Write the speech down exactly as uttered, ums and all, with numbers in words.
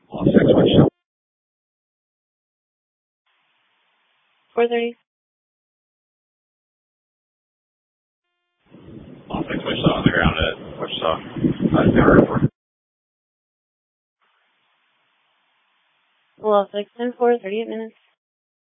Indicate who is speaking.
Speaker 1: Lost six, Wichita.
Speaker 2: four thirty.
Speaker 1: Lost six, Wichita on the ground at Wichita. Uh, zero airport.
Speaker 2: Lost six, ten four, thirty-eight minutes.